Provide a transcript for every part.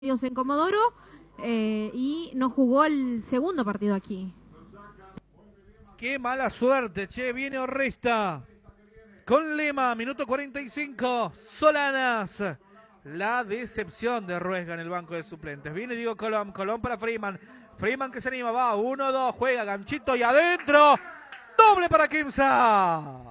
en Comodoro y no jugó el segundo partido aquí. Qué mala suerte, che, viene Orresta con Lema, minuto 45, Solanas, la decepción de Ruesga en el banco de suplentes. Viene Diego Colón, Colón para Freeman, Freeman que se anima, va, 1-2, juega, ganchito y adentro, doble para Quimsa.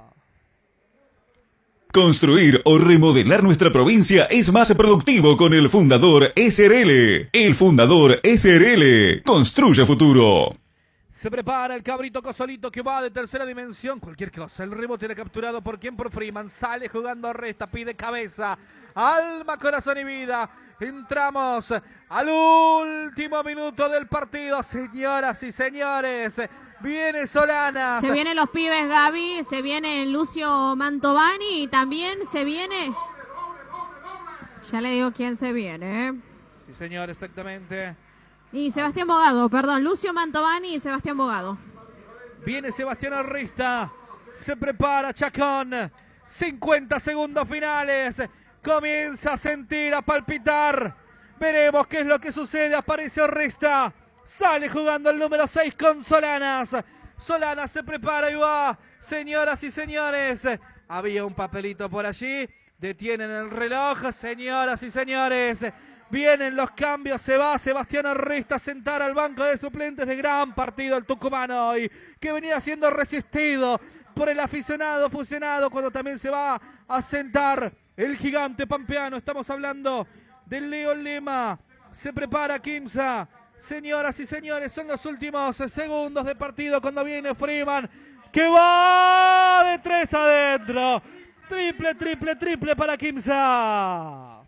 Construir o remodelar nuestra provincia es más productivo con el Fundador SRL. El Fundador SRL construye futuro. Se prepara el cabrito Cosolito que va de tercera dimensión. Cualquier cosa. El rebote era capturado por quien, por Freeman. Sale jugando a Resta, pide cabeza. Alma, corazón y vida. Entramos al último minuto del partido. Señoras y señores. Viene Solanas. Se vienen los pibes, Gaby. Se viene Lucio Mantovani. Y también se viene... Ya le digo quién se viene, ¿eh? Sí, señor, exactamente. Y Sebastián Bogado, perdón. Lucio Mantovani y Sebastián Bogado. Viene Sebastián Orrista. Se prepara Chacón. 50 segundos finales. Comienza a sentir, a palpitar. Veremos qué es lo que sucede. Aparece Orrista. Sale jugando el número 6 con Solanas. Solanas se prepara y va. Señoras y señores. Había un papelito por allí. Detienen el reloj. Señoras y señores. Vienen los cambios. Se va Sebastián Orresta a sentar al banco de suplentes de gran partido el tucumano hoy. Que venía siendo resistido por el aficionado fusionado. Cuando también se va a sentar el gigante pampeano. Estamos hablando de Leo Lema. Se prepara Quimsa. Señoras y señores, son los últimos segundos de partido cuando viene Freeman, que va de 3 adentro. Triple, triple, triple para Quimsa.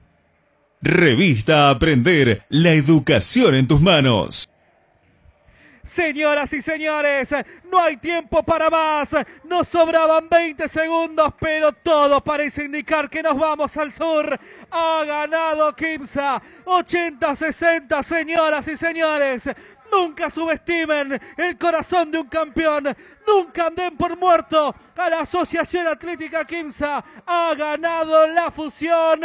Revista Aprender, la educación en tus manos. Señoras y señores, no hay tiempo para más. Nos sobraban 20 segundos, pero todo parece indicar que nos vamos al sur. Ha ganado Quimsa, 80-60, señoras y señores. Nunca subestimen el corazón de un campeón. Nunca anden por muerto a la Asociación Atlética Quimsa. Ha ganado la fusión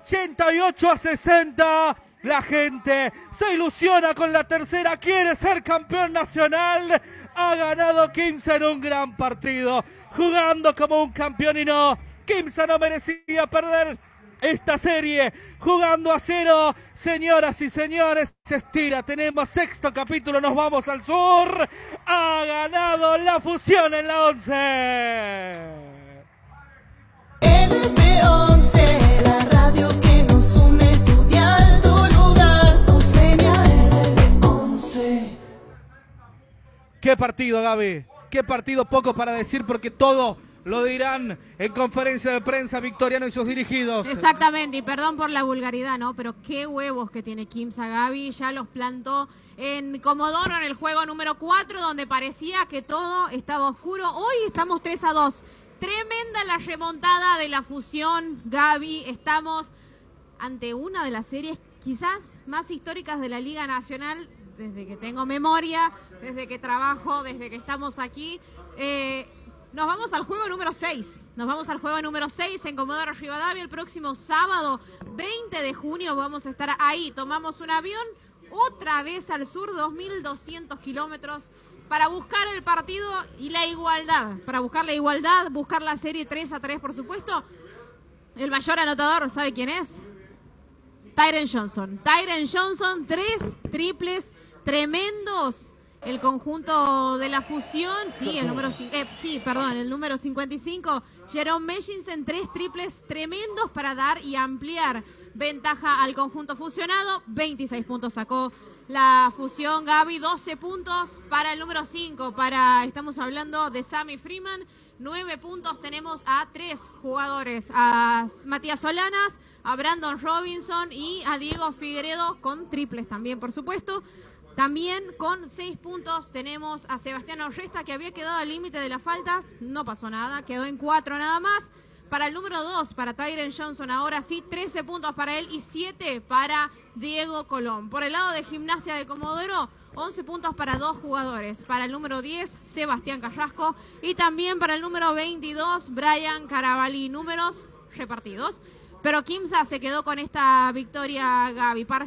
88-60. La gente se ilusiona con la tercera, quiere ser campeón nacional. Ha ganado Quimsa en un gran partido, jugando como un campeón y no. Quimsa no merecía perder esta serie, jugando a 0. Señoras y señores, se estira, tenemos sexto capítulo, nos vamos al sur. Ha ganado la fusión en la 11. LP11, la radio que nos une, estudiando lugar, tu señal LP11. Qué partido, Gaby, qué partido, poco para decir porque todo lo dirán en conferencia de prensa Victoriano y sus dirigidos. Exactamente, y perdón por la vulgaridad, ¿no? Pero qué huevos que tiene Quimsa, Gaby. Ya los plantó en Comodoro en el juego número 4, donde parecía que todo estaba oscuro. Hoy estamos 3-2. Tremenda la remontada de la fusión, Gaby. Estamos ante una de las series quizás más históricas de la Liga Nacional, desde que tengo memoria, desde que trabajo, desde que estamos aquí. Nos vamos al juego número 6. Nos vamos al juego número 6 en Comodoro Rivadavia el próximo sábado, 20 de junio. Vamos a estar ahí. Tomamos un avión otra vez al sur, 2.200 kilómetros, para buscar el partido y la igualdad. Para buscar la igualdad, buscar la serie 3-3, por supuesto. El mayor anotador, ¿sabe quién es? Tyren Johnson. Tyren Johnson, 3 triples tremendos. El conjunto de la fusión, sí, el número el número 55, Jerome Meshinsen, 3 triples tremendos para dar y ampliar ventaja al conjunto fusionado. 26 puntos sacó la fusión, Gaby, 12 puntos para el número 5, estamos hablando de Sammy Freeman. 9 puntos tenemos a 3 jugadores, a Matías Solanas, a Brandon Robinson y a Diego Figueredo con triples también, por supuesto. También con 6 puntos tenemos a Sebastián Orresta, que había quedado al límite de las faltas. No pasó nada, quedó en 4 nada más. Para el número 2, para Tyren Johnson, ahora sí, 13 puntos para él y 7 para Diego Colón. Por el lado de Gimnasia de Comodoro, 11 puntos para 2 jugadores. Para el número 10, Sebastián Carrasco. Y también para el número 22, Brian Carabalí. Números repartidos. Pero Quimsa se quedó con esta victoria, Gaby.